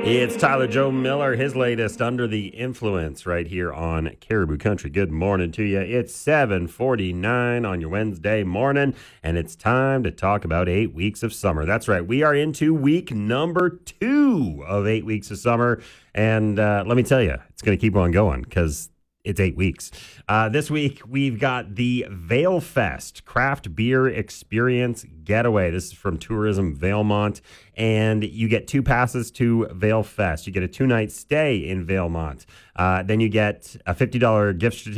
It's Tyler Joe Miller, his latest Under the Influence right here on Caribou Country. Good morning to you. It's 7:49 on your Wednesday morning, and it's time to talk about 8 weeks of summer. That's right. We are into week number 2 of 8 weeks of summer, and let me tell you, it's going to keep on going because it's 8 weeks. This week, we've got the Vail Fest Craft Beer Experience Getaway. This is from Tourism Valemont, and you get 2 passes to Vail Fest. You get a 2-night stay in Valemont. Then you get a $50 gift certificate